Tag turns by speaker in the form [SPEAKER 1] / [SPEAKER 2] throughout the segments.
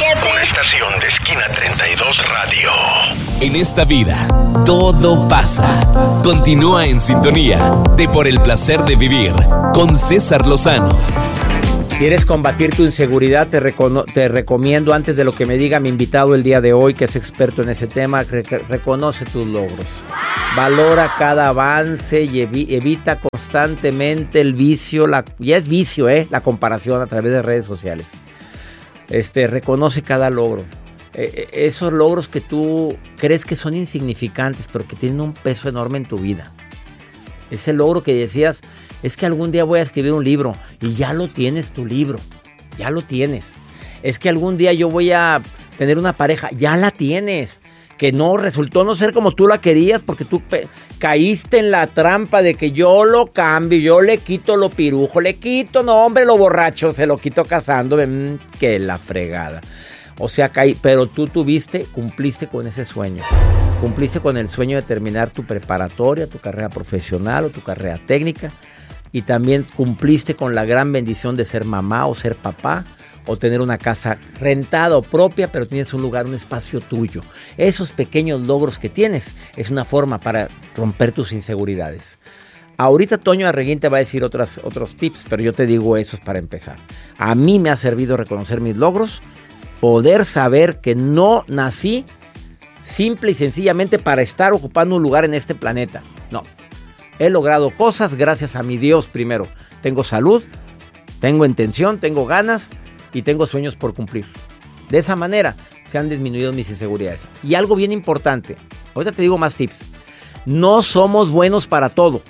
[SPEAKER 1] Ríete.
[SPEAKER 2] Una estación de Esquina 32 Radio.
[SPEAKER 3] En esta vida, todo pasa. Continúa en sintonía de Por el Placer de Vivir con César Lozano.
[SPEAKER 4] ¿Quieres combatir tu inseguridad? Te recomiendo, antes de lo que me diga mi invitado el día de hoy, que es experto en ese tema, reconoce tus logros. Valora cada avance y evita constantemente el vicio, ya es vicio, la comparación a través de redes sociales. Reconoce cada logro. Esos logros que tú crees que son insignificantes, pero que tienen un peso enorme en tu vida. Ese logro que decías, es que algún día voy a escribir un libro, y ya lo tienes tu libro, ya lo tienes. Es que algún día yo voy a tener una pareja, ya la tienes. Que no resultó no ser como tú la querías, porque tú caíste en la trampa de que yo lo cambio, yo le quito lo pirujo, no hombre, lo borracho, se lo quito casándome, que la fregada. O sea, pero tú cumpliste con ese sueño. Cumpliste con el sueño de terminar tu preparatoria, tu carrera profesional o tu carrera técnica. Y también cumpliste con la gran bendición de ser mamá o ser papá. O tener una casa rentada o propia, pero tienes un lugar, un espacio tuyo. Esos pequeños logros que tienes es una forma para romper tus inseguridades. Ahorita Toño Arreguín te va a decir otros tips, pero yo te digo esos para empezar. A mí me ha servido reconocer mis logros, poder saber que no nací simple y sencillamente para estar ocupando un lugar en este planeta. No, he logrado cosas gracias a mi Dios primero. Tengo salud, tengo intención, tengo ganas y tengo sueños por cumplir. De esa manera se han disminuido mis inseguridades. Y algo bien importante, ahorita te digo más tips. No somos buenos para todo.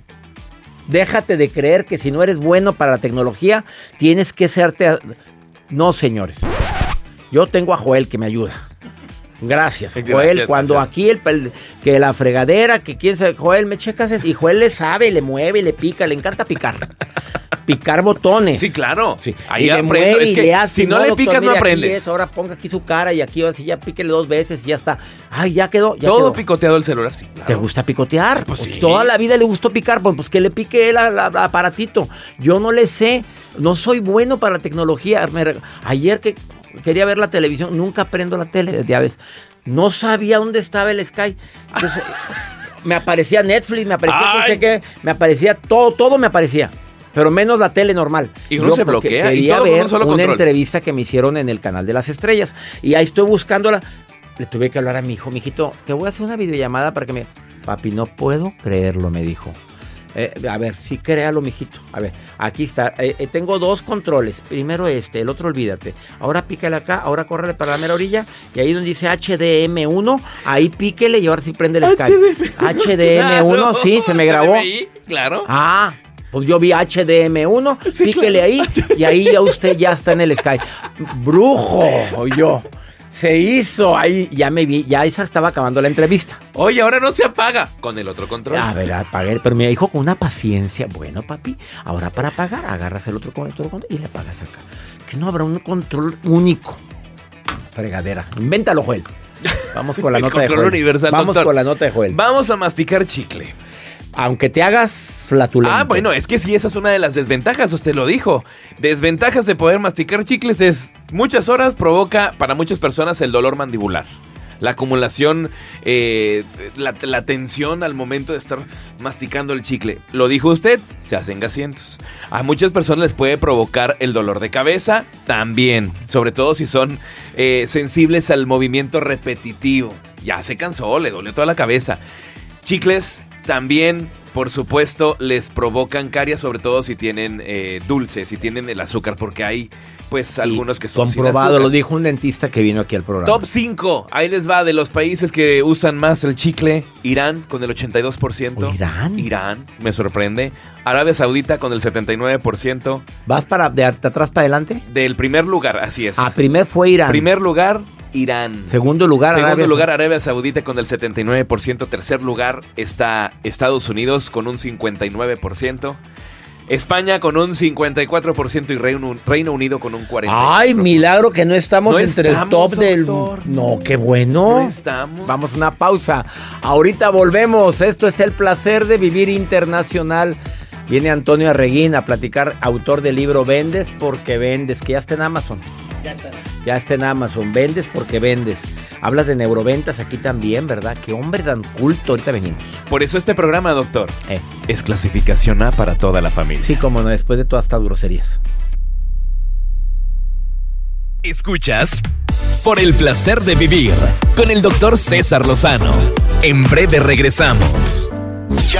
[SPEAKER 4] Déjate de creer que si no eres bueno para la tecnología, tienes que serte... No, señores. Yo tengo a Joel que me ayuda. Gracias, Joel. Gracias, cuando gracias. Aquí que la fregadera, que quién sabe, Joel, me checas eso. Y Joel le sabe, le mueve, le pica, le encanta picar. Picar botones.
[SPEAKER 5] Sí, claro.
[SPEAKER 4] Sí.
[SPEAKER 5] Ahí
[SPEAKER 4] y
[SPEAKER 5] aprendo.
[SPEAKER 4] Mueve,
[SPEAKER 5] es que
[SPEAKER 4] le hace,
[SPEAKER 5] si no le picas, no aprendes.
[SPEAKER 4] Ahora ponga aquí su cara y aquí así, ya píquele 2 veces y ya está. Ay, ya quedó.
[SPEAKER 5] Todo
[SPEAKER 4] quedó.
[SPEAKER 5] Picoteado el celular, sí. Claro.
[SPEAKER 4] ¿Te gusta picotear?
[SPEAKER 5] Pues sí.
[SPEAKER 4] Toda la vida le gustó picar, pues que le pique el aparatito. Yo no le sé, no soy bueno para la tecnología. Ayer que quería ver la televisión, nunca prendo la tele, ya ves. No sabía dónde estaba el Sky. Entonces, me aparecía Netflix, me aparecía no sé qué, me aparecía todo me aparecía. Pero menos la tele normal.
[SPEAKER 5] Y uno se bloquea.
[SPEAKER 4] Quería
[SPEAKER 5] y todo
[SPEAKER 4] ver
[SPEAKER 5] solo
[SPEAKER 4] una
[SPEAKER 5] control.
[SPEAKER 4] entrevista que me hicieron en el Canal de las Estrellas. Y ahí estoy buscándola. Le tuve que hablar a mi hijo. Mijito, te voy a hacer una videollamada para que me... Papi, no puedo creerlo, me dijo. A ver, sí, créalo, mijito. A ver, aquí está. Tengo 2 controles. Primero el otro olvídate. Ahora pícale acá, ahora córrele para la mera orilla. Y ahí donde dice HDM1, ahí píquele y ahora sí prende el Sky. HDM1, claro. Sí, se me grabó.
[SPEAKER 5] HDMI, claro.
[SPEAKER 4] Pues yo vi HDM1, sí, píquele claro. Ahí y ahí ya usted ya está en el Sky. Brujo, yo. Se hizo ahí, ya me vi, ya esa estaba acabando la entrevista.
[SPEAKER 5] Oye, ahora no se apaga con el otro control.
[SPEAKER 4] A ver, apagué, pero me dijo con una paciencia. Bueno, papi, ahora para apagar, agarras el otro control y le apagas acá. Que no habrá un control único. Fregadera. Invéntalo, Joel. Vamos con la nota de Joel.
[SPEAKER 5] Universal,
[SPEAKER 4] Vamos
[SPEAKER 5] doctor.
[SPEAKER 4] con la nota de Joel.
[SPEAKER 5] Vamos a masticar chicle.
[SPEAKER 4] Aunque te hagas flatulento.
[SPEAKER 5] Bueno, es que sí, esa es una de las desventajas, usted lo dijo. Desventajas de poder masticar chicles muchas horas provoca para muchas personas el dolor mandibular. La acumulación, la tensión al momento de estar masticando el chicle. Lo dijo usted, se hacen gasientos. A muchas personas les puede provocar el dolor de cabeza también. Sobre todo si son sensibles al movimiento repetitivo. Ya se cansó, le dolió toda la cabeza. Chicles también, por supuesto, les provocan caries, sobre todo si tienen dulce, si tienen el azúcar, porque hay pues algunos que son
[SPEAKER 4] comprobado,
[SPEAKER 5] sin azúcar.
[SPEAKER 4] Lo dijo un dentista que vino aquí al programa.
[SPEAKER 5] Top 5, ahí les va, de los países que usan más el chicle. Irán con el 82%.
[SPEAKER 4] ¿Irán?
[SPEAKER 5] Irán, me sorprende. Arabia Saudita con el 79%.
[SPEAKER 4] ¿Vas de atrás para adelante?
[SPEAKER 5] Del primer lugar, así es.
[SPEAKER 4] Primer fue Irán.
[SPEAKER 5] Primer lugar, Irán.
[SPEAKER 4] Segundo lugar,
[SPEAKER 5] Arabia Saudita con el 79%. Tercer lugar está Estados Unidos con un 59%. España con un 54% y Reino Unido con un 40%.
[SPEAKER 4] ¡Ay, milagro que no estamos entre el top del...
[SPEAKER 5] Doctor.
[SPEAKER 4] No, qué bueno.
[SPEAKER 5] No estamos.
[SPEAKER 4] Vamos a una pausa. Ahorita volvemos. Esto es El Placer de Vivir Internacional. Viene Antonio Arreguín a platicar, autor del libro Vendes porque vendes, que ya está en Amazon. Ya está en Amazon. Vendes porque vendes. Hablas de neuroventas aquí también, ¿verdad? Qué hombre tan culto. Ahorita venimos.
[SPEAKER 5] Por eso este programa, doctor, es clasificación A para toda la familia.
[SPEAKER 4] Sí, cómo no, después de todas estas groserías.
[SPEAKER 3] Escuchas Por el placer de vivir con el doctor César Lozano. En breve regresamos.